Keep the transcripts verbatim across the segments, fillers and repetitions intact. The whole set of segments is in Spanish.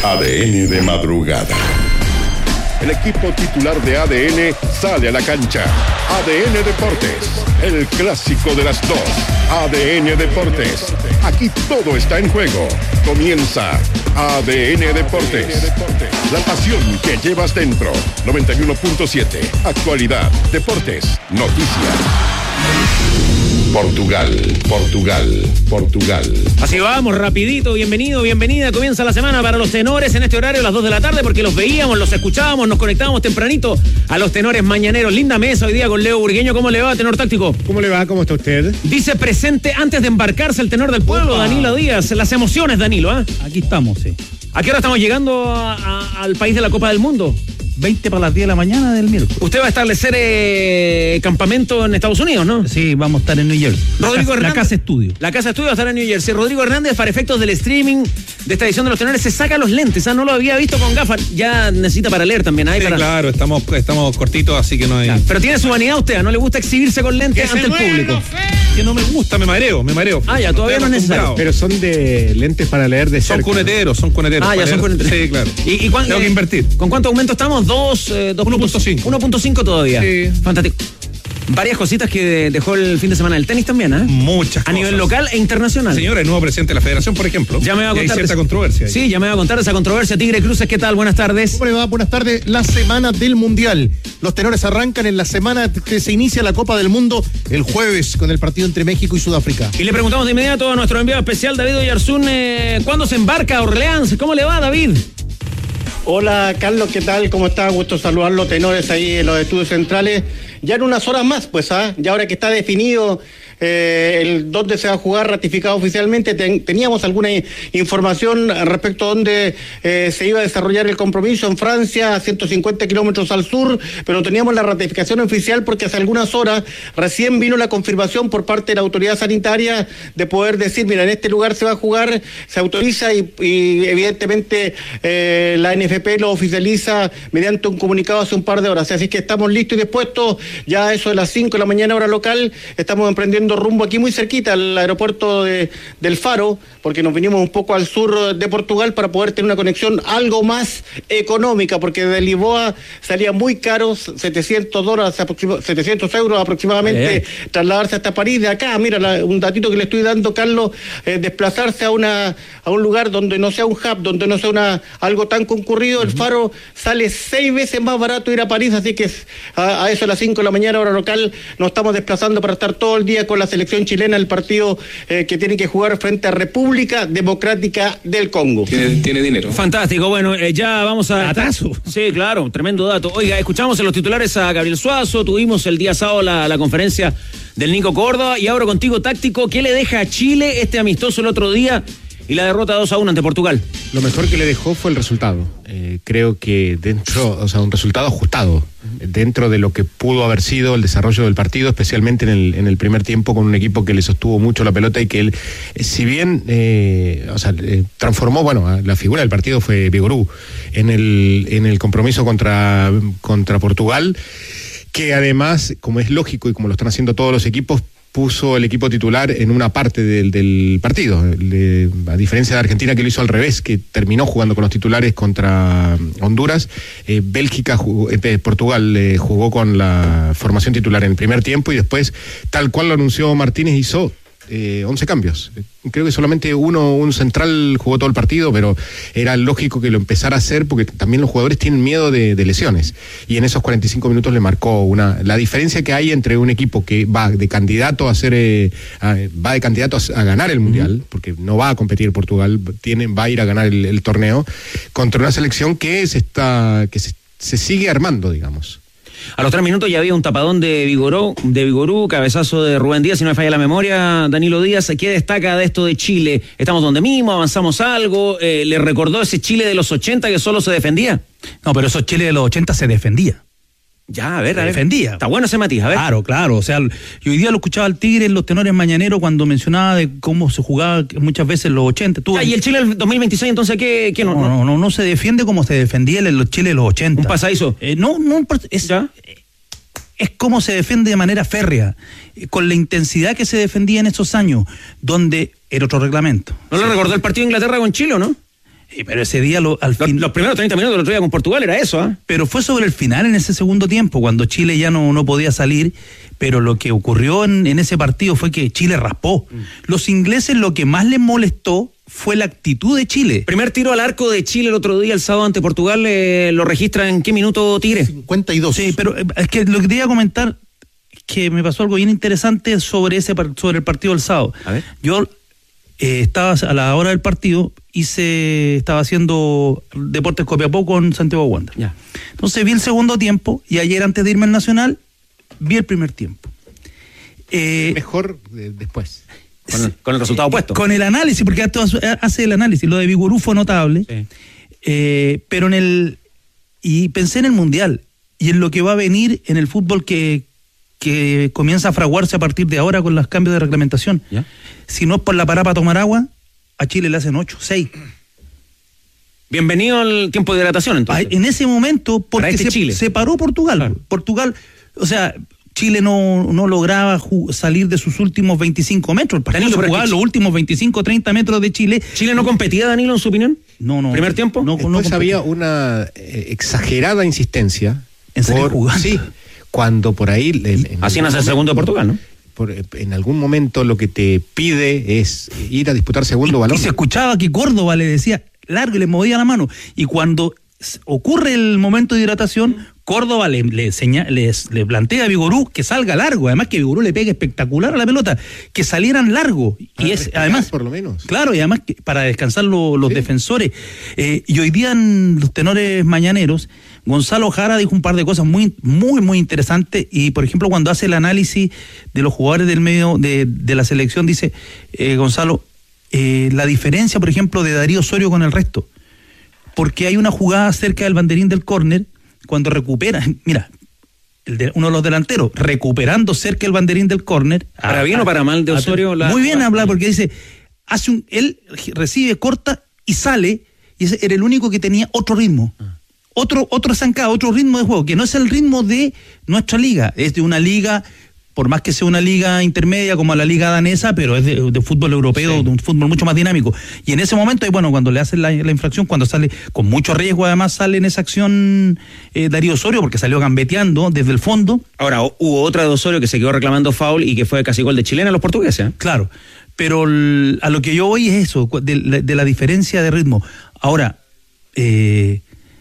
A D N de madrugada. El equipo titular de A D N sale a la cancha. A D N Deportes, el clásico de las dos. A D N Deportes, aquí todo está en juego. Comienza A D N Deportes. La pasión que llevas dentro. noventa y uno punto siete. Actualidad, deportes, noticias. Portugal, Portugal, Portugal. Así vamos, rapidito, bienvenido, bienvenida. Comienza la semana para los tenores en este horario a las dos de la tarde porque los veíamos, los escuchábamos, nos conectábamos tempranito a los tenores mañaneros. Linda mesa hoy día con Leo Burgueño. ¿Cómo le va, tenor táctico? ¿Cómo le va? ¿Cómo está usted? Dice presente antes de embarcarse el tenor del pueblo, Opa. Danilo Díaz. Las emociones, Danilo, ¿ah? ¿eh? Aquí estamos, sí. ¿A qué hora estamos llegando a, a, al país de la Copa del Mundo? veinte para las diez de la mañana del miércoles. Usted va a establecer eh, campamento en Estados Unidos, ¿no? Sí, vamos a estar en New Jersey. Rodrigo la, casa, Hernández, la casa estudio. La casa estudio va a estar en New Jersey. Rodrigo Hernández, para efectos del streaming de esta edición de los tenores, se saca los lentes. ¿Ah? No lo había visto con gafas. Ya necesita para leer también. ¿Ah? Sí, para... claro, estamos, estamos cortitos, así que no hay... Claro. Pero tiene su vanidad usted, ¿no le gusta exhibirse con lentes ante el público? Que no me gusta, me mareo, me mareo. Ah, ya, todavía no es necesario. Pero son de lentes para leer de cerca. Son cuneteros, son cuneteros. Ah, ya, son cuneteros. Sí, claro. ¿Y, y cuán, Tengo eh, que invertir. ¿Con cuánto aumento estamos? Dos, eh, dos uno punto cinco. uno punto cinco todavía. Sí. Fantástico. Varias cositas que dejó el fin de semana el tenis también, ¿eh? Muchas a cosas. A nivel local e internacional. Señora, el nuevo presidente de la federación, por ejemplo. Ya me va a contar. Y hay cierta de... controversia. Ahí. Sí, ya me va a contar de esa controversia. Tigre Cruces, ¿qué tal? Buenas tardes. ¿Cómo le va? Buenas tardes. La semana del Mundial. Los tenores arrancan en la semana que se inicia la Copa del Mundo el jueves con el partido entre México y Sudáfrica. Y le preguntamos de inmediato a nuestro enviado especial, David Oyarzún, eh, ¿cuándo se embarca a Orleans? ¿Cómo le va, David? Hola, Carlos, ¿qué tal? ¿Cómo está? Gusto saludarlo, tenores ahí en los estudios centrales. Ya en unas horas más, pues, ¿ah? Ya ahora que está definido eh, el dónde se va a jugar, ratificado oficialmente, ten, teníamos alguna información respecto a dónde eh, se iba a desarrollar el compromiso en Francia, a ciento cincuenta kilómetros al sur, pero teníamos la ratificación oficial porque hace algunas horas recién vino la confirmación por parte de la autoridad sanitaria de poder decir, mira, en este lugar se va a jugar, se autoriza y, y evidentemente eh, la N F P lo oficializa mediante un comunicado hace un par de horas, así que estamos listos y dispuestos. Ya a eso de las cinco de la mañana hora local, estamos emprendiendo rumbo aquí muy cerquita al aeropuerto de, del Faro, porque nos vinimos un poco al sur de Portugal para poder tener una conexión algo más económica, porque de Lisboa salía muy caro, setecientos dólares, setecientos euros aproximadamente, eh. trasladarse hasta París. De acá, mira, la, un datito que le estoy dando, Carlos, eh, desplazarse a una a un lugar donde no sea un hub, donde no sea una algo tan concurrido, el Faro sale seis veces más barato ir a París, así que a, a eso de las cinco de la mañana hora local nos estamos desplazando para estar todo el día con la selección chilena, el partido eh, que tiene que jugar frente a República Democrática del Congo. Tiene, tiene dinero. Fantástico, bueno, eh, ya vamos a... Datazo. Sí, claro, tremendo dato. Oiga, escuchamos en los titulares a Gabriel Suazo, tuvimos el día sábado la, la conferencia del Nico Córdoba y ahora contigo, táctico, ¿qué le deja a Chile este amistoso el otro día y la derrota dos a uno ante Portugal? Lo mejor que le dejó fue el resultado. Eh, creo que dentro, o sea, un resultado ajustado, dentro de lo que pudo haber sido el desarrollo del partido, especialmente en el, en el primer tiempo, con un equipo que le sostuvo mucho la pelota y que él, si bien, eh, o sea, eh, transformó, bueno, la figura del partido fue Vigorú en el, en el compromiso contra, contra Portugal, que además, como es lógico y como lo están haciendo todos los equipos, puso el equipo titular en una parte del, del partido, Le, a diferencia de Argentina que lo hizo al revés, que terminó jugando con los titulares contra Honduras. eh, Bélgica, jugó, eh, Portugal eh, jugó con la formación titular en el primer tiempo y después, tal cual lo anunció Martínez, hizo eh, once cambios. Creo que solamente uno, un central jugó todo el partido, pero era lógico que lo empezara a hacer porque también los jugadores tienen miedo de, de lesiones. Y en esos cuarenta y cinco minutos le marcó una la diferencia que hay entre un equipo que va de candidato a ser eh, a, va de candidato a, a ganar el Mundial, porque no va a competir Portugal, tiene, va a ir a ganar el, el torneo, contra una selección que se está que se, se sigue armando, digamos. A los tres minutos ya había un tapadón de Vigorú, de Vigorú, cabezazo de Rubén Díaz, si no me falla la memoria, Danilo Díaz. ¿Qué destaca de esto de Chile? ¿Estamos donde mismo? ¿Avanzamos algo? Eh, ¿Le recordó ese Chile de los ochenta que solo se defendía? No, pero esos Chile de los ochenta se defendía. Ya, a ver, a ver. Defendía. Está bueno ese matiz, a ver. Claro, claro. O sea, yo hoy día lo escuchaba al Tigre en los tenores mañaneros cuando mencionaba de cómo se jugaba muchas veces en los ochenta. Tú, ah, y el Chile del dos mil veintiséis, entonces, ¿qué, qué no, no, no, no, no se defiende como se defendía en los Chile de los ochenta. ¿Un pasadizo? Eh, no, no, es, ¿Ya? es como se defiende de manera férrea, con la intensidad que se defendía en esos años, donde era otro reglamento. ¿No le recordó el partido de Inglaterra con Chile, o no? Sí, pero ese día lo, al Los, fin... los primeros treinta minutos del otro día con Portugal era eso, ¿ah? ¿eh? Pero fue sobre el final en ese segundo tiempo, cuando Chile ya no, no podía salir, pero lo que ocurrió en, en ese partido fue que Chile raspó. Mm. Los ingleses lo que más les molestó fue la actitud de Chile. Primer tiro al arco de Chile el otro día, el sábado ante Portugal, eh, ¿lo registra en qué minuto, Tigre? cincuenta y dos. Sí, pero es que lo que te iba a comentar es que me pasó algo bien interesante sobre, ese, sobre el partido del sábado. A ver. Yo... Eh, estaba a la hora del partido, hice, estaba haciendo Deportes Copiapó con Santiago Wander. Ya. Entonces vi el segundo tiempo y ayer antes de irme al Nacional, vi el primer tiempo. Eh, Mejor eh, después. Con el, con el resultado opuesto. Con el análisis, porque hace el análisis. Lo de Vigorú fue notable. Sí. Eh, pero en el... Y pensé en el Mundial y en lo que va a venir en el fútbol que... que comienza a fraguarse a partir de ahora con los cambios de reglamentación. ¿Ya? Si no es por la parada para tomar agua, a Chile le hacen ocho, seis. Bienvenido al tiempo de hidratación, entonces. En ese momento, porque este se, Chile. se paró Portugal. Claro. Portugal, o sea, Chile no, no lograba ju- salir de sus últimos veinticinco metros. El partido Danilo, se jugaba es que los últimos veinticinco, treinta metros de Chile. ¿Chile no competía, Danilo, en su opinión? No, no. ¿Primer tiempo? No, Después no había una eh, exagerada insistencia. En salir jugando. Sí, cuando por ahí... En, en Hacían hacer el segundo de Portugal, ¿no? Por, en algún momento lo que te pide es ir a disputar segundo y, balón. Y se escuchaba que Córdoba le decía largo y le movía la mano. Y cuando ocurre el momento de hidratación, Córdoba le, le, señala, le, le plantea a Vigorú que salga largo. Además que Vigorú le pega espectacular a la pelota. Que salieran largo. Para y es además por lo menos. Claro, y además que para descansar lo, los sí. defensores. Eh, y hoy día en los tenores mañaneros, Gonzalo Jara dijo un par de cosas muy, muy, muy interesantes. Y por ejemplo, cuando hace el análisis de los jugadores del medio de, de la selección, dice eh, Gonzalo, eh, la diferencia, por ejemplo, de Darío Osorio con el resto. Porque hay una jugada cerca del banderín del córner, cuando recupera, mira, el de, uno de los delanteros, recuperando cerca el banderín del córner. ¿Para bien o para mal de Osorio? La, muy bien la, hablar, porque dice, hace un, él recibe, corta y sale, y ese era el único que tenía otro ritmo. Ah. Otro, otro zancado, otro ritmo de juego, que no es el ritmo de nuestra liga, es de una liga, por más que sea una liga intermedia como la liga danesa, pero es de, de fútbol europeo, sí. de un fútbol mucho más dinámico. Y en ese momento, y bueno, cuando le hacen la, la infracción, cuando sale con mucho riesgo, además sale en esa acción eh, Darío Osorio, porque salió gambeteando desde el fondo. Ahora, hubo otra de Osorio que se quedó reclamando foul y que fue casi gol de chilena a los portugueses. ¿eh? Claro, pero el, a lo que yo voy es eso, de, de la diferencia de ritmo. Ahora, eh,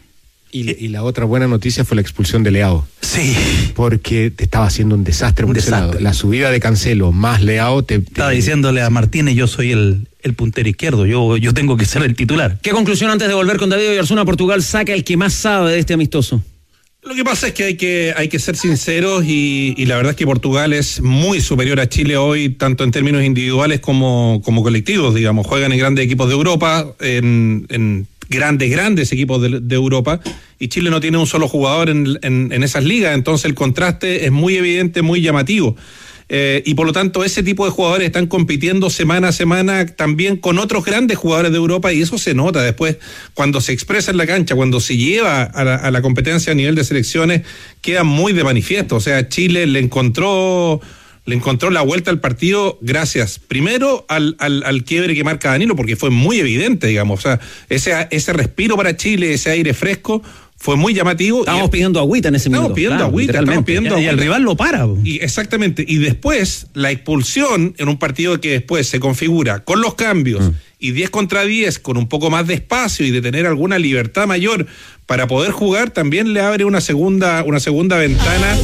Y, y la otra buena noticia fue la expulsión de Leao. Sí. Porque te estaba haciendo un desastre un por desastre. ese lado. La subida de Cancelo más Leao te... te... Estaba diciéndole a Martínez, yo soy el, el puntero izquierdo, yo, yo tengo que ser el titular. ¿Qué conclusión antes de volver con David Oyarzuna? Portugal saca el que más sabe de este amistoso. Lo que pasa es que hay que, hay que ser sinceros y, y la verdad es que Portugal es muy superior a Chile hoy, tanto en términos individuales como, como colectivos, digamos. Juegan en grandes equipos de Europa, en... en grandes, grandes equipos de, de Europa, y Chile no tiene un solo jugador en, en, en esas ligas, entonces el contraste es muy evidente, muy llamativo. Eh, y por lo tanto ese tipo de jugadores están compitiendo semana a semana también con otros grandes jugadores de Europa, y eso se nota después cuando se expresa en la cancha, cuando se lleva a la, a la competencia a nivel de selecciones, queda muy de manifiesto. O sea, Chile le encontró... le encontró la vuelta al partido gracias, primero, al, al, al quiebre que marca Danilo, porque fue muy evidente, digamos, o sea, ese, ese respiro para Chile, ese aire fresco, fue muy llamativo. Estábamos y, pidiendo agüita en ese estamos minuto. Pidiendo claro, agüita, estamos pidiendo agüita. Y el rival lo para. Y exactamente, y después, la expulsión en un partido que después se configura con los cambios, mm. y diez contra diez, con un poco más de espacio y de tener alguna libertad mayor para poder jugar, también le abre una segunda, una segunda ventana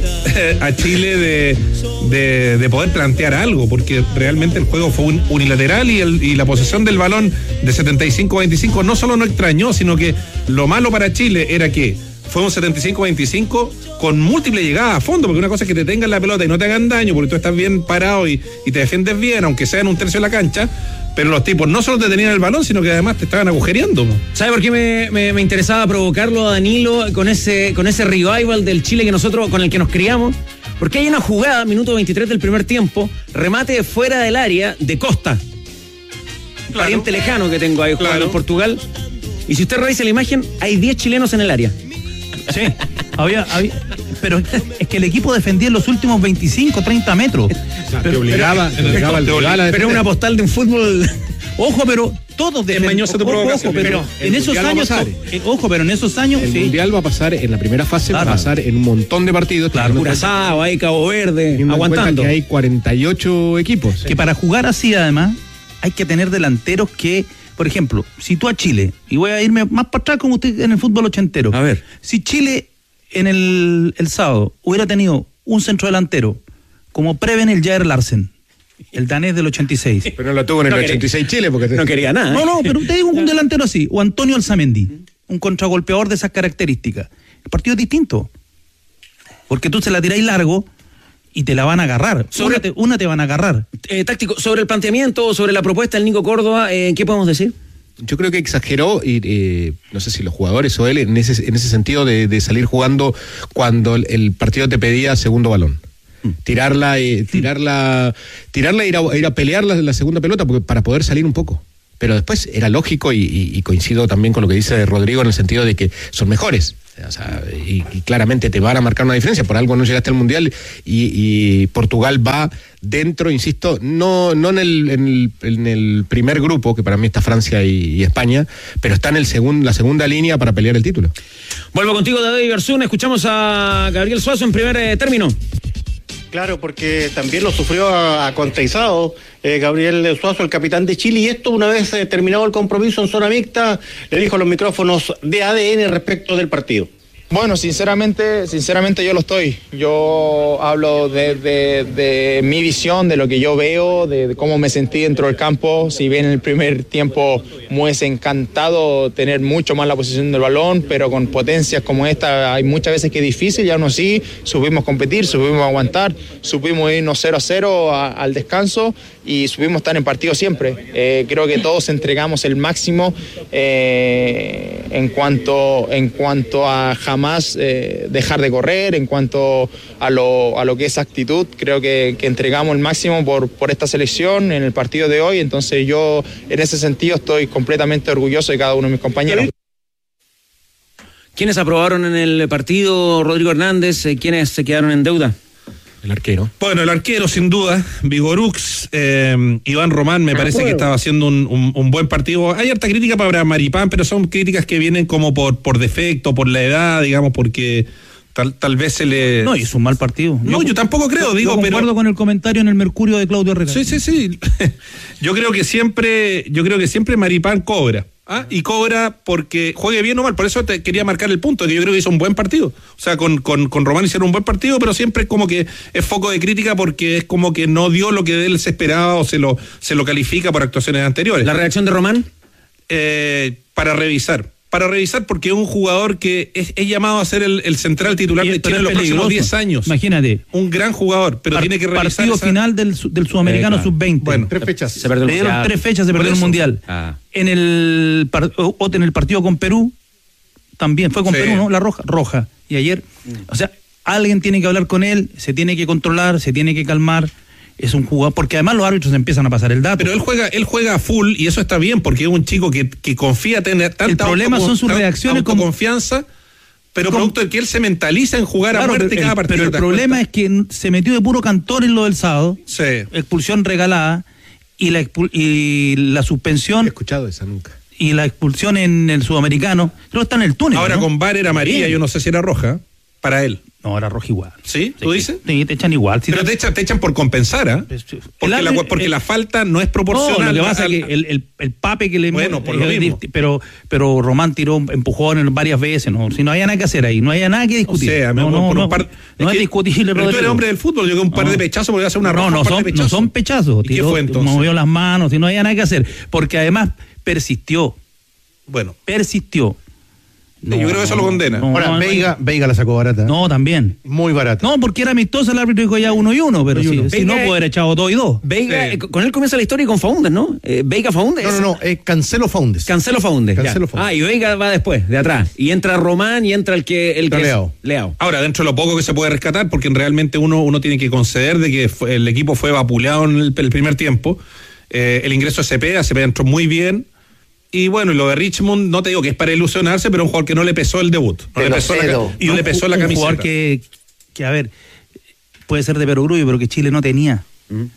a Chile de, de, de poder plantear algo, porque realmente el juego fue un, unilateral y, el, y la posesión del balón de setenta y cinco a veinticinco no solo no extrañó, sino que lo malo para Chile era que fue un setenta y cinco a veinticinco con múltiples llegadas a fondo, porque una cosa es que te tengan la pelota y no te hagan daño, porque tú estás bien parado y, y te defiendes bien, aunque sea en un tercio de la cancha, pero los tipos no solo te tenían el balón, sino que además te estaban agujereando. ¿Sabe por qué me, me, me interesaba provocarlo a Danilo con ese, con ese revival del Chile que nosotros, con el que nos criamos? Porque hay una jugada, minuto veintitrés del primer tiempo, remate fuera del área de Costa. Claro. Pariente lejano que tengo ahí jugando claro. en Portugal. Y si usted revisa la imagen, hay diez chilenos en el área. Sí, había, había, pero es que el equipo defendía en los últimos veinticinco, treinta metros. O sea, pero, te obligaba, pero, te obligaba pero, al rival a pero es una postal de un fútbol Ojo, pero todos Es mañoso tu ojo, provocación, ojo, pero el en esos Mundial va a años, pasar. eh, ojo, pero en esos años, El sí. Mundial va a pasar en la primera fase, Claro. va a pasar en un montón de partidos. Claro, teniendo en cuenta- Curazao, ahí Cabo Verde, teniendo en cuenta aguantando. que hay cuarenta y ocho equipos. Que para jugar así, además, hay que tener delanteros que, por ejemplo, si tú a Chile, y voy a irme más para atrás como usted en el fútbol ochentero. A ver. Si Chile en el, el sábado hubiera tenido un centro delantero como Preben el Jair Larsen, el danés del ochenta y seis. Pero no lo tuvo en el No quería- ochenta y seis Chile porque No quería nada. No, no, pero te digo un delantero así, o Antonio Alzamendi, un contragolpeador de esas características. El partido es distinto. Porque tú se la tiráis largo y te la van a agarrar. Sobre- Una, te, una te van a agarrar. Eh, táctico, sobre el planteamiento, sobre la propuesta del Nico Córdoba, eh, ¿qué podemos decir? Yo creo que exageró, y eh, no sé si los jugadores o él, en ese, en ese sentido de, de salir jugando cuando el, el partido te pedía segundo balón. Tirarla, eh, tirarla, tirarla e ir a, ir a pelear la, la segunda pelota porque, para poder salir un poco. Pero después era lógico y, y, y coincido también con lo que dice Rodrigo en el sentido de que son mejores. O sea, y, y claramente te van a marcar una diferencia. Por algo no llegaste al Mundial y, y Portugal va dentro, insisto, no, no en, el, en, el, en el primer grupo, que para mí está Francia y, y España, pero está en el segun, la segunda línea para pelear el título. Vuelvo contigo, David Iberzún. Escuchamos a Gabriel Suazo en primer eh, término. Claro, porque también lo sufrió a, a Conteizado, eh, Gabriel Suazo, el capitán de Chile, y esto una vez eh, terminado el compromiso en zona mixta, le dijo a los micrófonos de A D N respecto del partido. Bueno, sinceramente, sinceramente yo lo estoy. Yo hablo de, de, de mi visión, de lo que yo veo, de, de cómo me sentí dentro del campo. Si bien en el primer tiempo me hubiese encantado tener mucho más la posición del balón, pero con potencias como esta hay muchas veces que es difícil y aún así supimos competir, supimos aguantar, supimos irnos cero a cero a, al descanso y supimos estar en partido siempre. Eh, creo que todos entregamos el máximo eh, en cuanto, en cuanto a jamás eh, dejar de correr, en cuanto a lo, a lo que es actitud. Creo que, que entregamos el máximo por, por esta selección en el partido de hoy, entonces yo en ese sentido estoy completamente orgulloso de cada uno de mis compañeros. ¿Quiénes aprobaron en el partido? Rodrigo Hernández, eh, ¿quiénes se quedaron en deuda? El arquero. Bueno, el arquero, sin duda, Vigorux, eh, Iván Román, me parece que estaba haciendo un, un, un buen partido. Hay harta crítica para Maripán, pero son críticas que vienen como por, por defecto, por la edad, digamos, porque tal, tal vez se le... No, hizo un mal partido. No, yo tampoco creo, yo, digo, yo pero... concuerdo con el comentario en el Mercurio de Claudio Herrera. Sí, sí, sí. Yo creo que siempre, yo creo que siempre Maripán cobra. ¿Ah? Y cobra porque juegue bien o mal, por eso te quería marcar el punto, que yo creo que hizo un buen partido. O sea, con, con, con Román hicieron un buen partido, pero siempre es como que es foco de crítica porque es como que no dio lo que de él se esperaba o se lo, se lo califica por actuaciones anteriores. ¿La reacción de Román? Eh, para revisar. Para revisar porque es un jugador que es, es llamado a ser el, el central titular Y- de pero Chile en los es próximos peligroso. diez años. Imagínate. Un gran jugador, pero Par- tiene que revisar Partido esa- final del, su- del Sudamericano Eh, claro. sub veinte. Bueno, Tres fechas. Se perdió el Le dieron mundial. tres fechas, se Por perdió el eso. Mundial. Ah. En el, par- o- o en el partido con Perú, también fue con Sí. Perú, ¿no? La roja, roja. Y ayer, o sea, alguien tiene que hablar con él, se tiene que controlar, se tiene que calmar. Es un jugador, porque además los árbitros empiezan a pasar el dato. Pero él juega, él juega a full y eso está bien porque es un chico que, que confía tener tanta El problema autocon- son sus tan- reacciones como- autoconfianza, pero como- producto de que él se mentaliza en jugar Claro, a muerte pero cada el, partido. pero el ¿te das problema cuenta? es que n- se metió de puro cantor en lo del sábado, Sí. expulsión regalada, y la, expul- y la No he suspensión escuchado esa nunca. y la expulsión en el Sudamericano, creo que está en el túnel. Ahora ¿no? con V A R era amarilla, Sí. yo no sé si era roja para él. No, era roja igual. ¿Sí? ¿Tú dices? Sí, te echan igual. Si Pero te echan, te echan por compensar, ¿ah? Pues, sí. Porque, El la, árbitro- porque el- la falta no es No, proporcional. lo que pasa al- es que el, el, el pape que le... Bueno, por lo eh, mismo. Pero, pero Román tiró empujones varias veces, ¿no? Si no había nada que hacer ahí, no había nada que discutir. O sea, no, me- no, por un no, par- no es, que- discutible, pero tú eres Rodrigo. hombre del fútbol, yo que un par No. de pechazos porque hacer una roja. No, no un par de son, no pechazos. son pechazos. ¿Y qué tiró, fue entonces? movió las manos y no había nada que hacer. Porque además persistió, Bueno, persistió. yo creo que eso lo condena. No, Ahora, no, no, Veiga, Veiga la sacó barata. No, también. Muy barata. No, porque era amistoso, el árbitro dijo ya uno y uno, pero Uno y si, uno. si no, Veiga- puede haber echado dos y dos. Veiga, Sí. eh, con él comienza la historia y con Faúndez, ¿no? Eh, Veiga Faúndez. No, no, no, eh, Cancelo Faúndez. Cancelo Faúndez. ya. Cancelo Faúndez. Ah, y Veiga va después, de atrás. Y entra Román y entra el que... El Entra que es- Leao. Leao. ahora, dentro de lo poco que se puede rescatar, porque realmente uno, uno tiene que conceder de que fue- el equipo fue vapuleado en el, el primer tiempo. Eh, el ingreso de Cepeda, Cepeda entró muy bien. Y bueno, y lo de Richmond, no te digo que es para ilusionarse, pero un jugador que no le pesó el debut. No, Te le lo pesó, la, cedo. ca- y no le pesó la un camiseta. jugador que, que, a ver, puede ser de perogrullo, pero que Chile no tenía.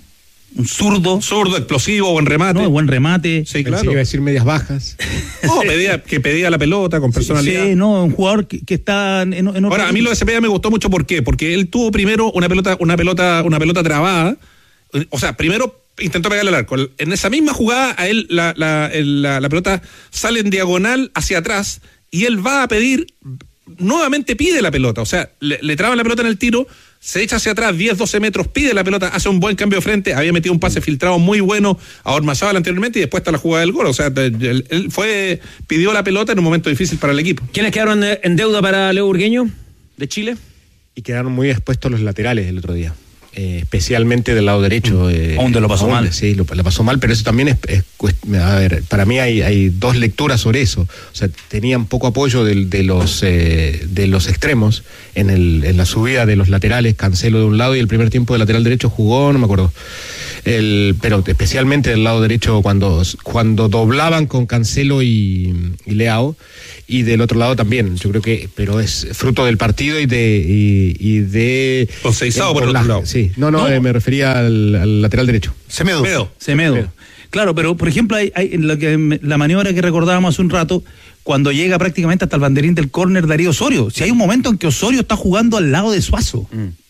un zurdo. Zurdo, explosivo, buen remate. No, buen remate. Sí, Pensé que claro. iba a decir medias bajas. No, pedía, que pedía la pelota con personalidad. Sí, no, un jugador que, que está en, en otro Ahora, a mí lo de Cepeda me gustó mucho, ¿por qué? Porque él tuvo primero una pelota, una pelota, una pelota trabada. O sea, primero intentó pegarle al arco. En esa misma jugada, a él la, la, la, la pelota sale en diagonal hacia atrás y él va a pedir, nuevamente pide la pelota. O sea, le, le traban la pelota en el tiro, se echa hacia atrás diez, doce metros, pide la pelota, hace un buen cambio de frente, había metido un pase filtrado muy bueno a Ormazábal anteriormente y después está la jugada del gol. O sea, él, él fue, pidió la pelota en un momento difícil para el equipo. ¿Quiénes quedaron en deuda para Leo Burgueño de Chile? Y quedaron muy expuestos los laterales el otro día. Eh, especialmente del lado derecho. Eh, Aunde lo pasó Aunde, mal. Sí, lo, lo pasó mal, pero eso también es, es cuest- a ver, para mí hay, hay dos lecturas sobre eso. O sea, tenían poco apoyo del, de los eh, de los extremos en, el, en la subida de los laterales, Cancelo de un lado y el primer tiempo de lateral derecho jugó, no me acuerdo. El, pero especialmente del lado derecho cuando, cuando doblaban con Cancelo y, y Leao, y del otro lado también, yo creo que, pero es fruto del partido y de y, y de Con Seizao por el doblaje, otro lado. sí, no, no, No. eh, me refería al, al lateral derecho. Semedo. Semedo. Semedo. Semedo. Claro, pero por ejemplo, hay, hay en lo que, me- la maniobra que recordábamos hace un rato, cuando llega prácticamente hasta el banderín del córner Darío Osorio. Si hay un momento en que Osorio está jugando al lado de Suazo.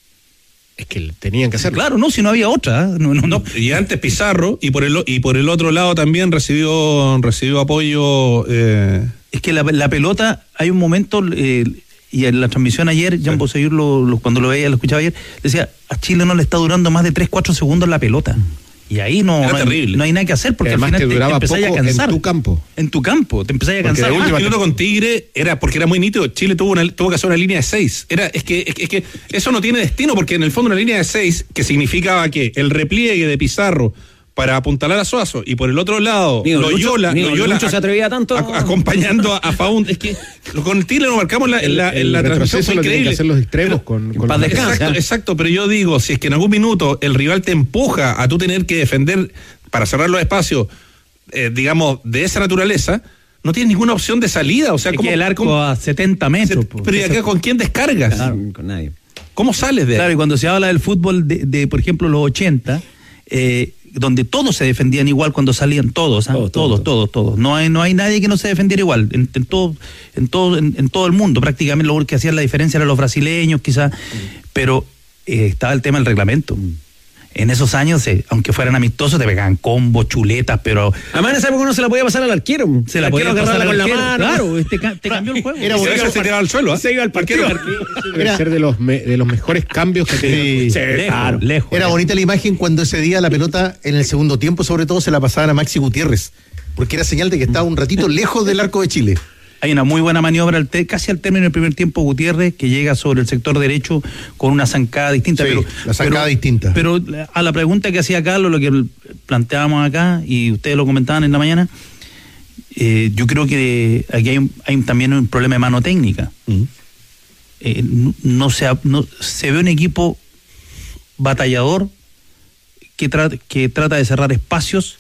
Es que tenían que hacerlo. Claro, no, si no había otra. ¿eh? No, no, no. Y antes Pizarro, y por el, y por el otro lado también recibió, recibió apoyo. Eh, Es que la, la pelota, hay un momento, eh, y en la transmisión ayer, Jean Bosellur, lo, lo, cuando lo veía, lo escuchaba ayer, decía, a Chile no le está durando más de tres, cuatro segundos la pelota. Y ahí no, Era no, hay, terrible. no hay nada que hacer porque Además al final te te, te duraba empezáis a poco en cansar. tu campo. En tu campo, te empezáis a Porque cansar. de el última- último minuto con Tigre era porque era muy nítido. Chile tuvo una, tuvo que hacer una línea de seis. Era, es que, es que, es que eso no tiene destino, porque en el fondo una línea de seis, que significaba que el repliegue de Pizarro para apuntalar a Suazo y por el otro lado Digo, Loyola, Lucho- digo, Loyola Lucho se atrevía tanto. a- acompañando a, a Faund. Es que lo- con Tigre lo marcamos en la, en la, en el la transmisión, retroceso fue lo tienen que increíble. hacer los extremos con, con paz los- descanse. Exacto, exacto, pero yo digo, si es que en algún minuto el rival te empuja a tú tener que defender para cerrar los espacios, eh, digamos, de esa naturaleza, no tienes ninguna opción de salida. O sea, Es ¿cómo, que el arco cómo- a setenta metros. se- po. pero ¿y acá con quién descargas? Claro, con nadie. ¿Cómo sales de ahí? Claro, y cuando se habla del fútbol de, de, por ejemplo, los ochenta, eh, donde todos se defendían igual cuando salían, todos, ¿ah? Todos, todos, todos, todos, todos. No hay, no hay nadie que no se defendiera igual, en, en todo, en todo, en, en todo el mundo. Prácticamente lo que hacían la diferencia eran los brasileños, quizás, pero eh, estaba el tema del reglamento. En esos años, eh, aunque fueran amistosos, te pegaban combos, chuletas, pero Además en esa época uno se la podía pasar al arquero. se la El podía arquero pasar agarrarla al con la arquero. mano. Claro, este ca- te cambió el juego. Era Y se, bonito. iba- se tiraba al suelo, ¿ah? Se iba al partido. Debe Era- ser de los, me- de los mejores cambios que tiene. Sí. lejos, lejos. Era bonita la imagen cuando ese día la pelota en el segundo tiempo, sobre todo, se la pasaban a Maxi Gutiérrez, porque era señal de que estaba un ratito lejos del arco de Chile. Hay una muy buena maniobra al te- casi al término del primer tiempo, Gutiérrez, que llega sobre el sector derecho con una zancada distinta. Sí, pero, la zancada pero- distinta. Pero a la pregunta que hacía Carlos, lo que planteábamos acá, y ustedes lo comentaban en la mañana, eh, yo creo que aquí hay, un- hay también un problema de mano técnica. Eh, no, no se, ha- no- se ve un equipo batallador que, tra- que trata de cerrar espacios,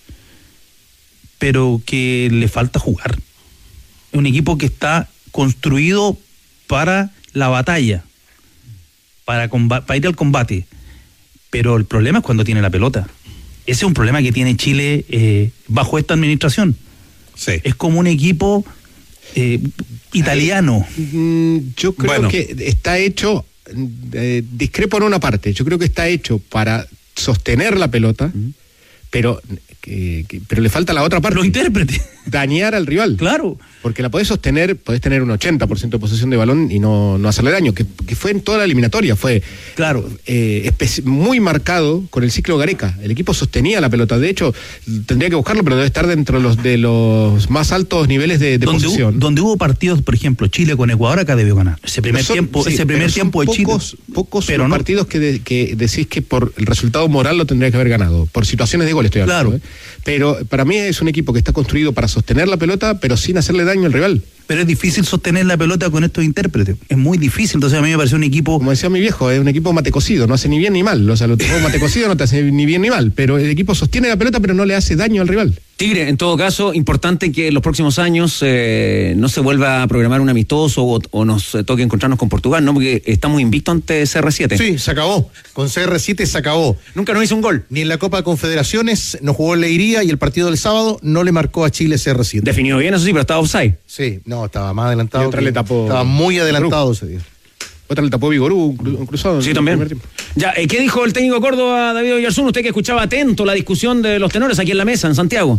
pero que le falta jugar. Es un equipo que está construido para la batalla, para, comba- para ir al combate. Pero el problema es cuando tiene la pelota. Ese es un problema que tiene Chile eh, bajo esta administración. Sí. Es como un equipo eh, italiano. Mm, Yo creo Bueno. que está hecho, eh, discrepo en una parte, yo creo que está hecho para sostener la pelota, pero, que- que- pero le falta la otra parte. Los intérpretes. Dañar al rival. Claro. Porque la podés sostener, podés tener un ochenta por ciento de posesión de balón y no, no hacerle daño, que, que fue en toda la eliminatoria, fue Claro. eh, especi- muy marcado con el ciclo Gareca. El equipo sostenía la pelota, de hecho, tendría que buscarlo, pero debe estar dentro de los, de los más altos niveles de, de Donde, hu- posesión. donde hubo partidos, por ejemplo, Chile con Ecuador, acá debió ganar. Ese primer Son- tiempo, sí, ese pero primer son tiempo de pocos, Chile. Pocos pero los no- partidos que, de- que decís que por el resultado moral lo tendría que haber ganado. Por situaciones de gol estoy hablando. Claro. ¿eh? Pero para mí es un equipo que está construido para sostener la pelota, pero sin hacerle daño al rival. Pero es difícil sostener la pelota con estos intérpretes. Es muy difícil. Entonces a mí me pareció un equipo... Como decía mi viejo, es un equipo matecocido, no hace ni bien ni mal. O sea, los equipos matecocidos no te hace ni bien ni mal, pero el equipo sostiene la pelota pero no le hace daño al rival. Tigre, en todo caso, importante que en los próximos años eh, no se vuelva a programar un amistoso o, o nos eh, toque encontrarnos con Portugal, ¿no? Porque estamos invictos ante C R siete. Sí, se acabó. Con C R siete se acabó. Nunca nos hizo un gol. Ni en la Copa de Confederaciones, no jugó en Leiría y el partido del sábado no le marcó a Chile C R siete. Definió bien, eso sí, pero estaba offside. Sí, no, estaba más adelantado. Y otra que- le tapó- Estaba muy adelantado ese día. Otra le tapó Vigorú, un cru- un cruzado. Sí, en el también. primer tiempo. Ya, eh, ¿qué dijo el técnico Córdoba, David Oyarzún? Usted que escuchaba atento la discusión de los tenores aquí en la mesa, en Santiago.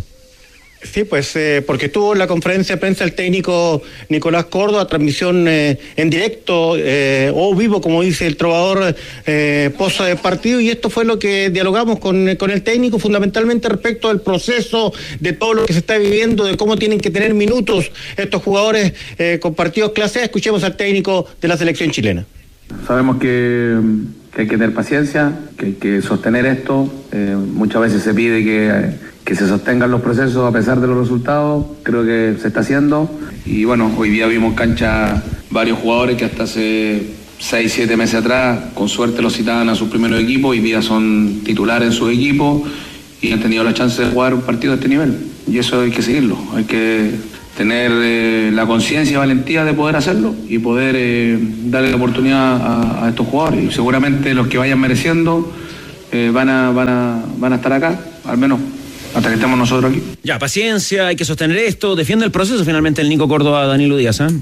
Sí, pues eh, porque estuvo en la conferencia de prensa el técnico Nicolás Córdoba, transmisión eh, en directo eh, o vivo, como dice el trovador, eh, posa de partido, y esto fue lo que dialogamos con, con el técnico, fundamentalmente respecto del proceso, de todo lo que se está viviendo, de cómo tienen que tener minutos estos jugadores eh, con partidos clase A. Escuchemos al técnico de la selección chilena. Sabemos que, que hay que tener paciencia, que hay que sostener esto. Eh, muchas veces se pide que, que se sostengan los procesos a pesar de los resultados. Creo que se está haciendo. Y bueno, hoy día vimos en cancha varios jugadores que hasta hace seis, siete meses atrás, con suerte los citaban a sus primeros equipos. Hoy día son titulares en sus equipos y han tenido la chance de jugar un partido de este nivel. Y eso hay que seguirlo. Hay que tener eh, la conciencia y valentía de poder hacerlo y poder eh, darle la oportunidad a, a estos jugadores. Y seguramente los que vayan mereciendo eh, van, a, van, a, van a estar acá, al menos hasta que estemos nosotros aquí. Ya, paciencia, hay que sostener esto. Defiende el proceso finalmente el Nico Córdoba, Danilo Díaz, ¿eh?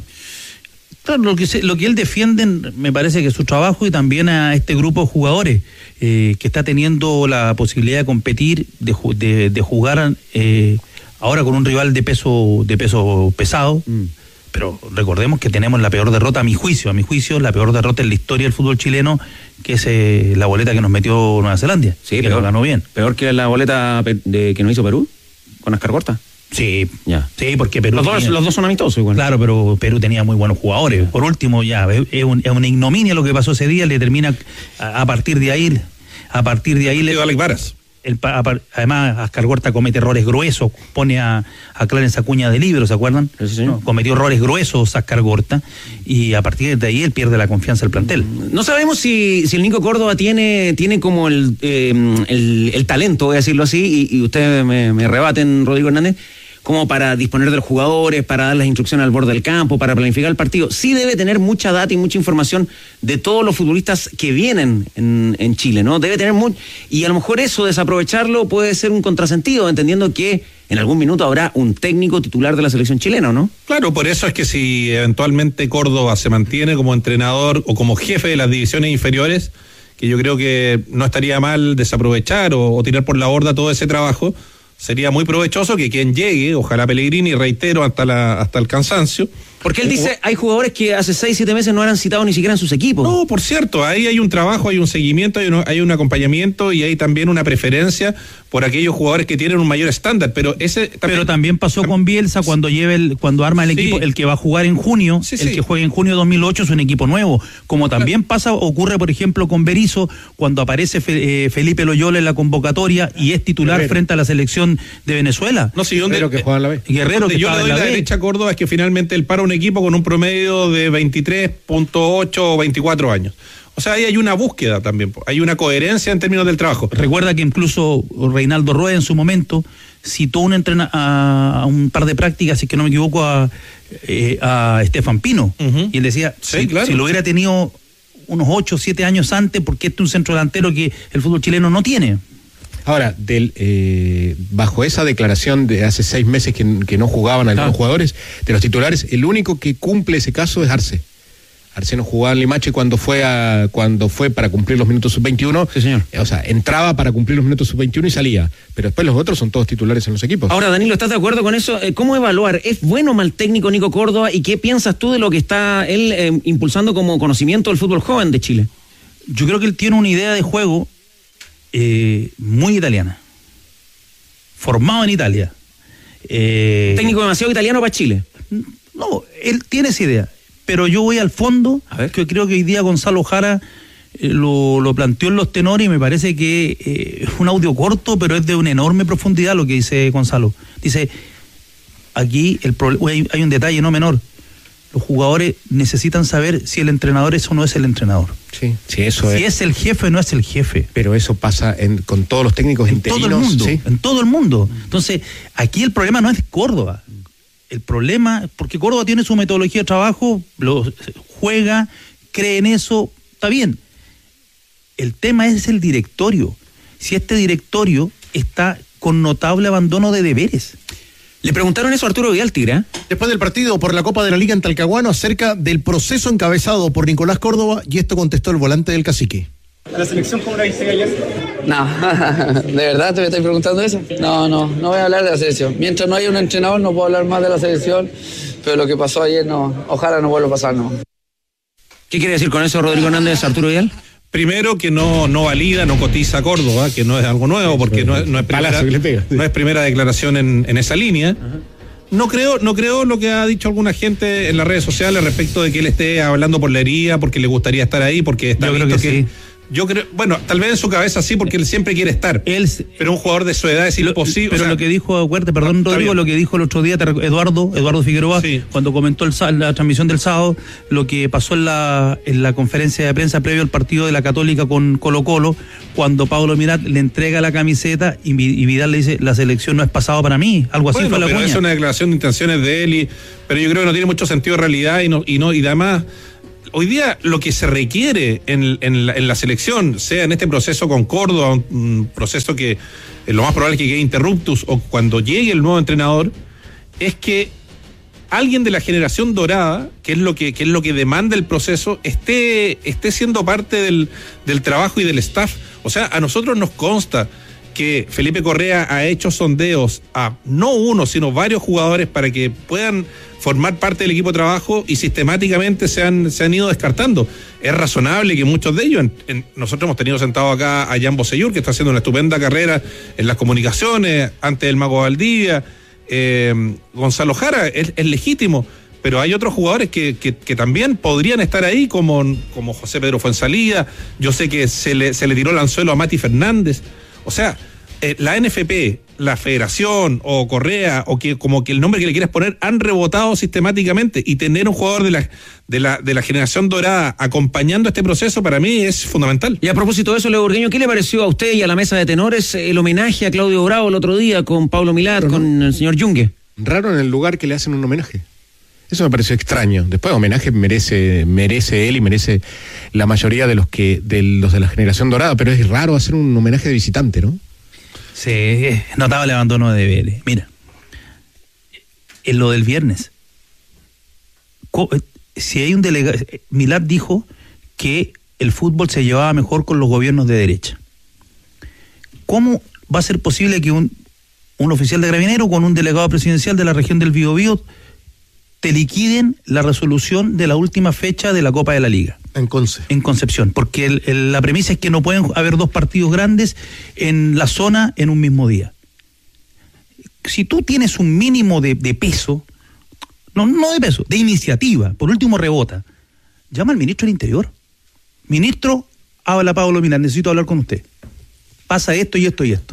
Claro, lo que, se, lo que él defiende me parece que es su trabajo y también a este grupo de jugadores eh, que está teniendo la posibilidad de competir, de, ju- de, de jugar eh, ahora con un rival de peso de peso pesado. Mm. Pero recordemos que tenemos la peor derrota, a mi juicio, a mi juicio, la peor derrota en la historia del fútbol chileno, que es eh, la boleta que nos metió Nueva Zelanda. Sí, que peor, nos ganó bien. Peor que la boleta pe- de, que nos hizo Perú, con Ascar Gorta. Sí, Ya. sí, porque Perú Los dos, tenía- los dos son amistosos igual. Claro, pero Perú tenía muy buenos jugadores. Por último, ya, es, un- es una ignominia lo que pasó ese día, le termina a, a partir de ahí, a partir de ahí le, Alex Varas. el, pa- a par- además Ascar Gorta comete errores gruesos, pone a, a Clarence Acuña de libro, ¿se acuerdan? Sí, señor. No, cometió errores gruesos Ascar Gorta y a partir de ahí él pierde la confianza del plantel. No sabemos si, si el Nico Córdoba tiene, tiene como el, eh, el, el talento, voy a decirlo así, y, y ustedes me, me rebaten, Rodrigo Hernández, como para disponer de los jugadores, para dar las instrucciones al borde del campo, para planificar el partido. Sí debe tener mucha data y mucha información de todos los futbolistas que vienen en, en Chile, ¿no? Debe tener mucho, y a lo mejor eso, desaprovecharlo, puede ser un contrasentido, entendiendo que en algún minuto habrá un técnico titular de la selección chilena, ¿no? Claro, por eso es que si eventualmente Córdoba se mantiene como entrenador o como jefe de las divisiones inferiores, que yo creo que no estaría mal desaprovechar o, o tirar por la borda todo ese trabajo, sería muy provechoso que quien llegue, ojalá Pellegrini, reitero, hasta la hasta el cansancio. Porque él dice, hay jugadores que hace seis, siete meses no eran citados ni siquiera en sus equipos. No, por cierto, ahí hay un trabajo, hay un seguimiento, hay un, hay un acompañamiento y hay también una preferencia por aquellos jugadores que tienen un mayor estándar, pero ese también, Pero también pasó con Bielsa cuando lleve el, cuando arma el Sí. equipo, el que va a jugar en junio, Sí, el sí. que juegue en junio de dos mil ocho es un equipo nuevo, como también pasa, ocurre por ejemplo con Berizzo, cuando aparece Fe- eh, Felipe Loyola en la convocatoria y es titular Guerrero. frente a la selección de Venezuela. no sé dónde Pero que juega en la B. Guerrero donde que yo estaba le doy en la, la B. derecha a Córdoba es que finalmente él para un equipo con un promedio de veintitrés punto ocho o veinticuatro años. O sea, ahí hay una búsqueda también, hay una coherencia en términos del trabajo. Recuerda que incluso Reinaldo Rueda en su momento citó un entrena a, a un par de prácticas, si es que no me equivoco, a, eh, a Estefan Pino. Ujú. Y él decía, Sí, si, claro. si lo hubiera tenido unos ocho o siete años antes, porque este es un centro delantero que el fútbol chileno no tiene. Ahora, del, eh, bajo esa declaración de hace seis meses que, que no jugaban algunos Ah. jugadores, de los titulares, el único que cumple ese caso es Arce. Arce no jugaba en Limache cuando fue a, cuando fue para cumplir los minutos sub veintiuno. Sí, señor. O sea, entraba para cumplir los minutos sub veintiuno y salía. Pero después los otros son todos titulares en los equipos. Ahora, Danilo, ¿estás de acuerdo con eso? Eh, ¿Cómo evaluar? ¿Es bueno o mal técnico Nico Córdoba? ¿Y qué piensas tú de lo que está él eh, impulsando como conocimiento del fútbol joven de Chile? Yo creo que él tiene una idea de juego eh, muy italiana. Formado en Italia. Eh, Técnico demasiado italiano para Chile. No, él tiene esa idea. Pero yo voy al fondo, A ver. que creo que hoy día Gonzalo Jara eh, lo, lo planteó en los tenores y me parece que eh, es un audio corto, pero es de una enorme profundidad lo que dice Gonzalo. Dice, aquí el pro- hay, hay un detalle no menor. Los jugadores necesitan saber si el entrenador es o no es el entrenador. Sí, sí, eso si es. Si es el jefe o no es el jefe. Pero eso pasa en, con todos los técnicos en interinos. todo el mundo, ¿sí? en todo el mundo. Entonces, aquí el problema no es Córdoba. El problema, porque Córdoba tiene su metodología de trabajo, lo juega, cree en eso, está bien. El tema es el directorio. Si este directorio está con notable abandono de deberes. Le preguntaron eso a Arturo Vidal, Tigre. Después del partido por la Copa de la Liga en Talcahuano acerca del proceso encabezado por Nicolás Córdoba, y esto contestó el volante del Cacique. ¿La selección cómo la viste ayer? No, ¿de verdad te me estáis preguntando eso? No, no, no voy a hablar de la selección. Mientras no haya un entrenador no puedo hablar más de la selección, pero lo que pasó ayer no, ojalá no vuelva a pasar, no. ¿Qué quiere decir con eso Rodrigo Hernández, Arturo Vidal? Primero, que no, no valida, no cotiza a Córdoba, que no es algo nuevo, porque no es, no es, primera, no es primera declaración en, en esa línea. No creo, no creo lo que ha dicho alguna gente en las redes sociales respecto de que él esté hablando por la herida, porque le gustaría estar ahí, porque está Yo creo que, que sí. Yo creo, bueno, tal vez en su cabeza sí, porque él siempre quiere estar. Él, pero un jugador de su edad es lo, imposible. Pero o sea, lo que dijo, Huerta, perdón, no, Rodrigo, lo que dijo el otro día Eduardo, Eduardo Figueroa, sí. cuando comentó el, la transmisión del sábado, lo que pasó en la, en la conferencia de prensa previo al partido de la Católica con Colo Colo, cuando Pablo Mirat le entrega la camiseta y, y Vidal le dice, la selección no es pasado para mí, algo así bueno, fue la pero cuña. Es una declaración de intenciones de él, y, pero yo creo que no tiene mucho sentido de realidad y no, y no, y además. Hoy día lo que se requiere en, en, la, en la selección, sea en este proceso con Córdoba, un, un proceso que eh, lo más probable es que quede interruptus, o cuando llegue el nuevo entrenador, es que alguien de la generación dorada, que es lo que, que es lo que demanda el proceso, esté, esté siendo parte del, del trabajo y del staff. O sea, a nosotros nos consta que Felipe Correa ha hecho sondeos a no uno, sino varios jugadores para que puedan formar parte del equipo de trabajo, y sistemáticamente se han, se han ido descartando. Es razonable que muchos de ellos, en, en, nosotros hemos tenido sentado acá a Jan Bosellur, que está haciendo una estupenda carrera en las comunicaciones, antes del Mago Valdivia, eh, Gonzalo Jara, es, es legítimo, pero hay otros jugadores que, que, que también podrían estar ahí, como, como José Pedro Fuenzalía. Yo sé que se le, se le tiró el anzuelo a Mati Fernández. O sea, eh, la N F P, la Federación o Correa, o que como que el nombre que le quieras poner, han rebotado sistemáticamente, y tener un jugador de la, de la, de la generación dorada acompañando este proceso para mí es fundamental. Y a propósito de eso, Leo Burgueño, ¿qué le pareció a usted y a la mesa de tenores el homenaje a Claudio Bravo el otro día con Pablo Milat, Raro, con ¿no? el señor Yungue? Raro en el lugar que le hacen un homenaje. Eso me pareció extraño. Después, homenaje merece merece él y merece la mayoría de los que de los de la generación dorada, pero es raro hacer un homenaje de visitante, ¿no? Sí, es notable abandono de deberes. Mira, en lo del viernes, si hay un delegado, Milat dijo que el fútbol se llevaba mejor con los gobiernos de derecha. ¿Cómo va a ser posible que un, un oficial de Carabinero con un delegado presidencial de la región del Biobío te liquiden la resolución de la última fecha de la Copa de la Liga? En Conce. En Concepción, porque el, el, la premisa es que no pueden haber dos partidos grandes en la zona en un mismo día. Si tú tienes un mínimo de, de peso, no, no de peso, de iniciativa, por último rebota, llama al ministro del Interior. Ministro, habla Pablo Milat, necesito hablar con usted. Pasa esto y esto y esto.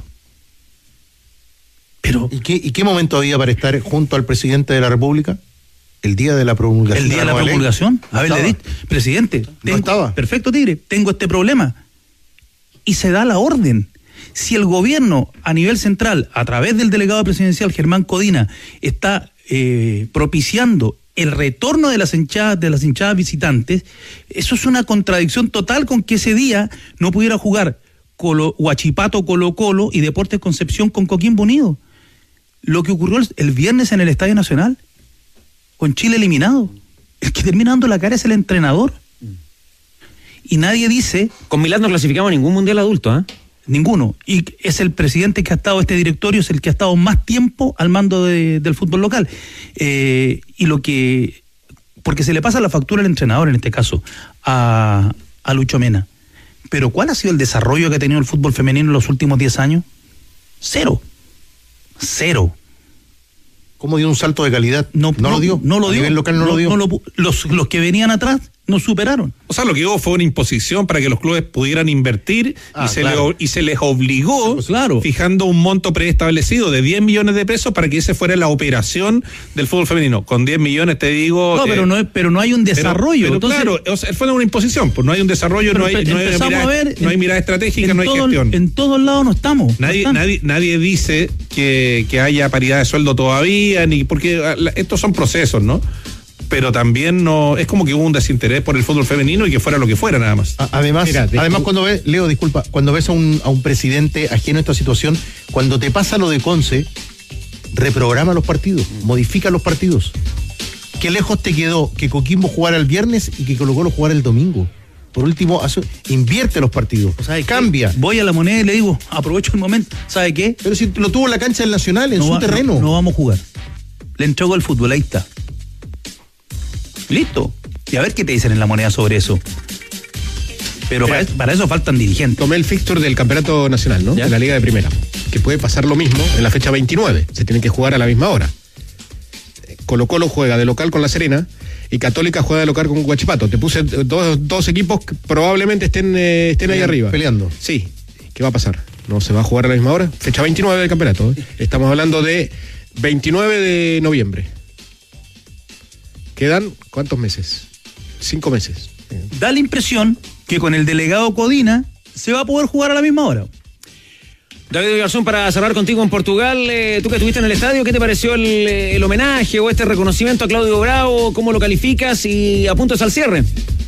Pero, ¿Y qué, ¿Y qué momento había para estar junto al presidente de la República? El día de la promulgación. El día de la, de la promulgación. No a ver, le di, presidente, no tengo, estaba. Perfecto, Tigre, tengo este problema. Y se da la orden. Si el gobierno a nivel central, a través del delegado presidencial Germán Codina, está eh, propiciando el retorno de las hinchadas, de las hinchadas visitantes, eso es una contradicción total con que ese día no pudiera jugar Colo, Huachipato Colo Colo y Deportes Concepción con Coquimbo Unido. Lo que ocurrió el, el viernes en el Estadio Nacional, con Chile eliminado. El que termina dando la cara es el entrenador. Y nadie dice... Con Milat no clasificamos ningún mundial adulto, ¿eh? Ninguno. Y es el presidente que ha estado, este directorio es el que ha estado más tiempo al mando de, del fútbol local. Eh, y lo que... Porque se le pasa la factura al entrenador, en este caso, a, a Lucho Mena. Pero ¿cuál ha sido el desarrollo que ha tenido el fútbol femenino en los últimos diez años? Cero. Cero. ¿Cómo dio un salto de calidad? No, no, no lo dio. No lo a dio. nivel local no, no lo dio. No lo, los, los que venían atrás Nos superaron. O sea, lo que hubo fue una imposición para que los clubes pudieran invertir ah, y, se claro. le, y se les obligó, pues claro. fijando un monto preestablecido de diez millones de pesos para que ese fuera la operación del fútbol femenino. Con diez millones te digo... No, eh, pero, no es, pero no hay un desarrollo. Pero, pero entonces, claro, o sea, fue una imposición, pues no hay un desarrollo, no hay, no, hay mirada, ver, no hay mirada estratégica, no hay todo, gestión. En todos lados no estamos. Nadie, no nadie, nadie dice que, que haya paridad de sueldo todavía, ni porque estos son procesos, ¿no? Pero también no es como que hubo un desinterés por el fútbol femenino y que fuera lo que fuera nada más. Además, Mira, además cuando ves, Leo, disculpa, cuando ves a un, a un presidente ajeno a esta situación, cuando te pasa lo de Conce, reprograma los partidos, modifica los partidos. ¿Qué lejos te quedó que Coquimbo jugara el viernes y que Colo Colo jugara el domingo? Por último, hace, invierte los partidos, o sea, cambia. Voy a la moneda y le digo, aprovecho el momento, ¿sabe qué? Pero si lo tuvo en la cancha del Nacional, en no su va, terreno. No, no vamos a jugar. Le entrego el fútbol, ahí está. Listo. Y a ver qué te dicen en la moneda sobre eso. Pero para, para eso faltan dirigentes. Tomé el fixture del campeonato nacional, ¿no? ¿Ya? De la Liga de Primera. Que puede pasar lo mismo en la fecha veintinueve. Se tienen que jugar a la misma hora. Colo Colo juega de local con La Serena y Católica juega de local con Huachipato. Te puse dos, dos equipos que probablemente estén, eh, estén ahí arriba. Peleando. Sí. ¿Qué va a pasar? ¿No se va a jugar a la misma hora? Fecha veintinueve del campeonato. ¿eh? Estamos hablando de veintinueve de noviembre. ¿Quedan cuántos meses? Cinco meses. Da la impresión que con el delegado Codina se va a poder jugar a la misma hora. David Garzón, para cerrar contigo en Portugal, eh, tú que estuviste en el estadio, ¿qué te pareció el, el homenaje o este reconocimiento a Claudio Bravo? ¿Cómo lo calificas? Y apuntas al cierre.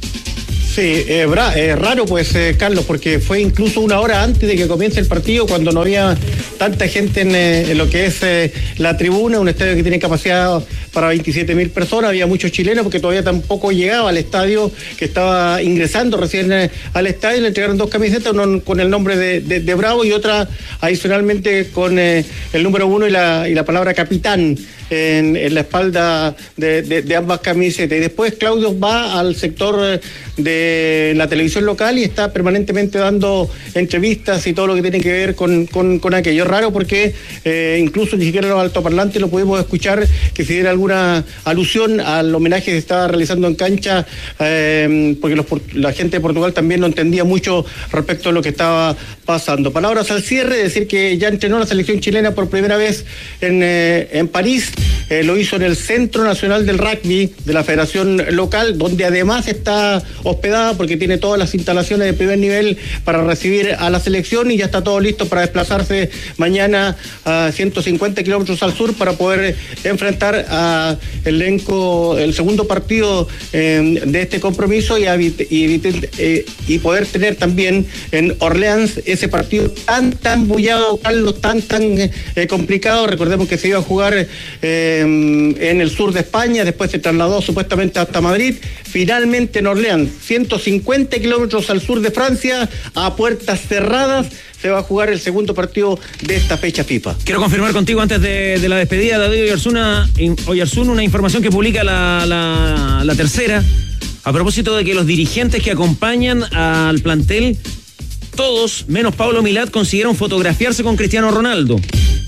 Sí, eh, bra, eh, raro pues, eh, Carlos, porque fue incluso una hora antes de que comience el partido, cuando no había tanta gente en, eh, en lo que es eh, la tribuna, un estadio que tiene capacidad para veintisiete mil personas, había muchos chilenos porque todavía tampoco llegaba al estadio, que estaba ingresando recién eh, al estadio, le entregaron dos camisetas, una con el nombre de, de, de Bravo y otra adicionalmente con eh, el número uno y la, y la palabra capitán en, en la espalda de, de, de ambas camisetas. Y después Claudio va al sector de la televisión local y está permanentemente dando entrevistas y todo lo que tiene que ver con, con, con aquello. Es raro porque eh, incluso ni siquiera los altoparlantes lo pudimos escuchar que se diera alguna alusión al homenaje que se estaba realizando en cancha, eh, porque los, la gente de Portugal también no entendía mucho respecto a lo que estaba pasando. Palabras al cierre, decir que ya entrenó la selección chilena por primera vez en, eh, en París, eh, lo hizo en el Centro Nacional del Rugby de la Federación Local, donde además está hospedada porque tiene todas las instalaciones de primer nivel para recibir a la selección y ya está todo listo para desplazarse mañana a ciento cincuenta kilómetros al sur para poder enfrentar a el elenco, el segundo partido eh, de este compromiso y, y, eh, y poder tener también en Orleans ese partido tan tan bullado, Carlos, tan tan eh, complicado. Recordemos que se iba a jugar eh, en el sur de España, después se trasladó supuestamente hasta Madrid, finalmente en Orleans, ciento cincuenta kilómetros al sur de Francia, a puertas cerradas, se va a jugar el segundo partido de esta fecha FIFA. Quiero confirmar contigo antes de, de la despedida, David Oyarzuna, Oyarzún, una información que publica la, la, la Tercera, a propósito de que los dirigentes que acompañan al plantel, todos, menos Pablo Milad, consiguieron fotografiarse con Cristiano Ronaldo.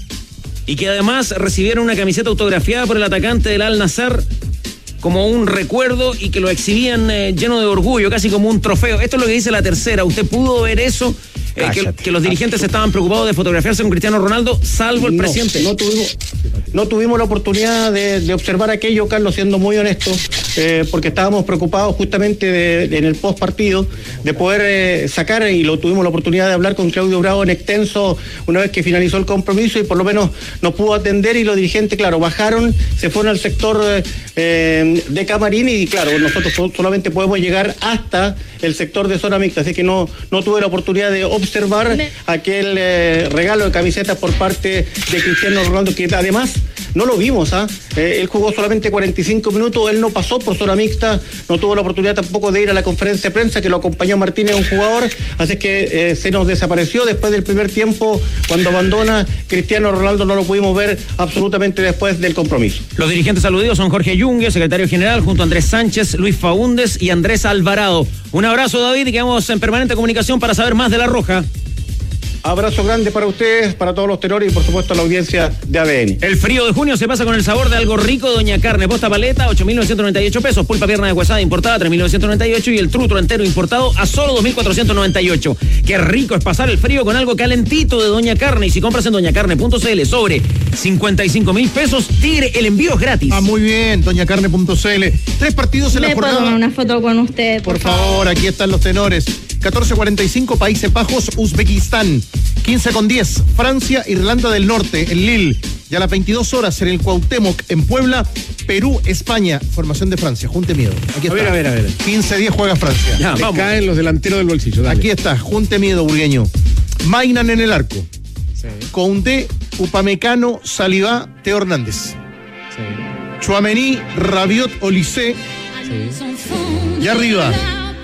Y que además recibieron una camiseta autografiada por el atacante del Al-Nassr como un recuerdo y que lo exhibían eh, lleno de orgullo, casi como un trofeo. Esto es lo que dice la Tercera. ¿Usted pudo ver eso? Eh, que, que los dirigentes estaban preocupados de fotografiarse con Cristiano Ronaldo, salvo el no, presidente. No tuvimos, no tuvimos la oportunidad de, de observar aquello, Carlos, siendo muy honesto, eh, porque estábamos preocupados justamente de, de, en el post partido de poder eh, sacar, y lo tuvimos la oportunidad de hablar con Claudio Bravo en extenso una vez que finalizó el compromiso y por lo menos nos pudo atender, y los dirigentes, claro, bajaron, se fueron al sector eh, de camarín y claro, nosotros solamente podemos llegar hasta el sector de zona mixta, así que no, no tuve la oportunidad de observar aquel eh, regalo de camisetas por parte de Cristiano Ronaldo, que además no lo vimos, ¿ah? Eh, él jugó solamente cuarenta y cinco minutos, él no pasó por zona mixta, no tuvo la oportunidad tampoco de ir a la conferencia de prensa, que lo acompañó Martínez, un jugador, así que eh, se nos desapareció después del primer tiempo, cuando abandona Cristiano Ronaldo, no lo pudimos ver absolutamente después del compromiso. Los dirigentes aludidos son Jorge Yungue, secretario general, junto a Andrés Sánchez, Luis Faúndes y Andrés Alvarado. Un abrazo, David, y quedamos en permanente comunicación para saber más de La Roja. Abrazo grande para ustedes, para todos los tenores y por supuesto a la audiencia de A D N. El frío de junio se pasa con el sabor de algo rico. Doña Carne, posta paleta, ocho mil novecientos noventa y ocho pesos. Pulpa pierna de huesada importada, tres mil novecientos noventa y ocho. Y el trutro entero importado a solo dos mil cuatrocientos noventa y ocho. Qué rico es pasar el frío con algo calentito de Doña Carne. Y si compras en doña carne punto c l sobre cincuenta y cinco mil pesos, Tigre, el envío es gratis. Ah, muy bien, doña carne punto c l. Tres partidos en la ¿Me puedo jornada. tomar una foto con usted, por, Por favor, aquí están los tenores. catorce cuarenta y cinco, Países Bajos, Uzbekistán. quince con diez, Francia, Irlanda del Norte, en Lille. Y a las veintidós horas en el Cuauhtémoc, en Puebla, Perú, España. Formación de Francia, junte miedo. Aquí está. A ver, a ver, a ver. quince diez juega Francia. Ya, Le vamos. caen los delanteros del bolsillo. Dale. Aquí está, junte miedo, burgueño. Mainan en el arco. Sí, Koundé, Upamecano, Saliba, Teo Hernández. sí, Tchouaméni, Rabiot, Olise. sí. Y arriba,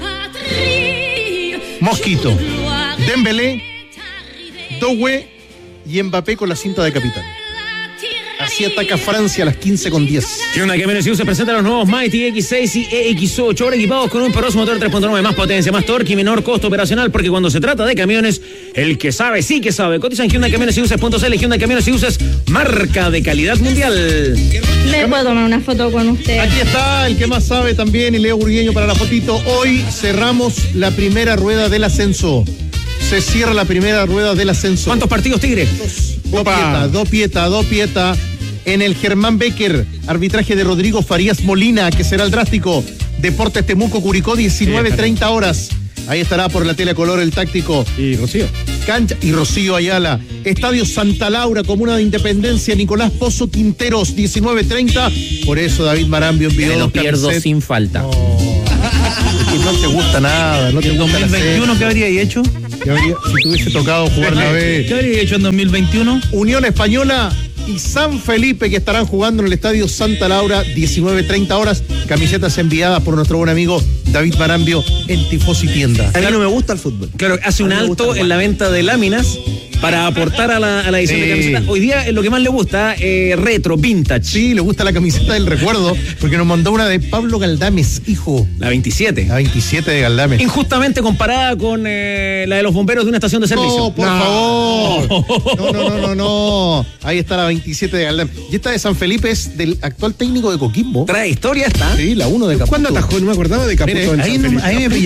Mosquito, Dembélé, Doué y Mbappé con la cinta de capitán. Así ataca Francia a las quince con diez. Hyundai Camiones y Buses presenta los nuevos Mighty X seis y E X ocho, ahora equipados con un poderoso motor tres punto nueve, más potencia, más torque y menor costo operacional, porque cuando se trata de camiones, el que sabe sí que sabe. Cotiza en Hyundai Camiones y Buses punto c l. Hyundai Camiones y Buses, marca de calidad mundial. ¿Me puedo tomar una foto con usted? Aquí está el que más sabe también, y Leo Burgueño para la fotito. Hoy cerramos la primera rueda del ascenso. Se cierra la primera rueda del ascenso. ¿Cuántos partidos, Tigre? Dos pieta, dos pieta, dos pieta. En el Germán Becker, arbitraje de Rodrigo Farías Molina, que será el drástico. Deportes Temuco, Curicó, diecinueve treinta horas. Ahí estará por la tele color el táctico. Y Rocío. Cancha y Rocío Ayala. Estadio Santa Laura, Comuna de Independencia, Nicolás Pozo Quinteros, diecinueve treinta. Por eso David Marambio envió Me lo dos pierdo camisetas. sin falta. Y no te gusta nada, no te ¿En gusta dos mil veintiuno la qué habría hecho? serie. ¿Qué habría- si te hubiese tocado jugar la ¿Qué B? habría hecho en dos mil veintiuno? Unión Española y San Felipe, que estarán jugando en el Estadio Santa Laura, diecinueve treinta horas. Camisetas enviadas por nuestro buen amigo David Marambio en Tifosi Tienda. A mí no me gusta el fútbol. Claro, hace un A mí me gusta alto el en la venta de láminas para aportar a la, a la edición Sí. de camisetas. Hoy día es lo que más le gusta, eh, retro, vintage. Sí, le gusta la camiseta del recuerdo, porque nos mandó una de Pablo Galdames, hijo. La veintisiete. La veintisiete de Galdames. Injustamente comparada con eh, la de los bomberos de una estación de servicio. No, por favor. No, no, no, no, no. Ahí está la veintisiete de Galdames. Y esta de San Felipe es del actual técnico de Coquimbo. Trae historia esta. Sí, la uno de Caputo. ¿Cuándo atajó? No me acordaba de Caputo. Mire, en ahí San no- Felipe. ahí me